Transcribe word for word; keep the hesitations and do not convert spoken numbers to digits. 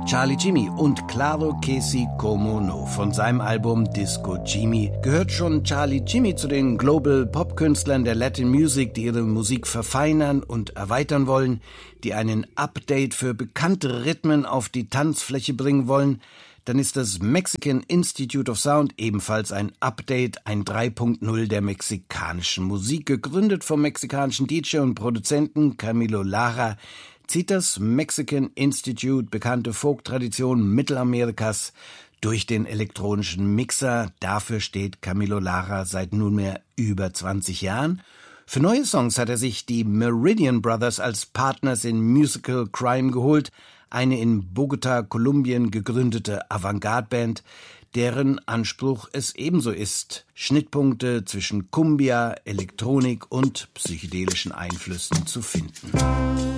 Charlie Jimmy und Claro que sí como no. Von seinem Album Disco Jimmy gehört schon Charlie Jimmy zu den Global Pop-Künstlern der Latin Music, die ihre Musik verfeinern und erweitern wollen, die einen Update für bekannte Rhythmen auf die Tanzfläche bringen wollen. Dann ist das Mexican Institute of Sound ebenfalls ein Update, ein drei Punkt null der mexikanischen Musik. Gegründet vom mexikanischen D J und Produzenten Camilo Lara, zieht das Mexican Institute bekannte Folk-Tradition Mittelamerikas durch den elektronischen Mixer. Dafür steht Camilo Lara seit nunmehr über zwanzig Jahren. Für neue Songs hat er sich die Meridian Brothers als Partners in Musical Crime geholt, eine in Bogotá, Kolumbien gegründete Avantgarde-Band, deren Anspruch es ebenso ist, Schnittpunkte zwischen Cumbia, Elektronik und psychedelischen Einflüssen zu finden.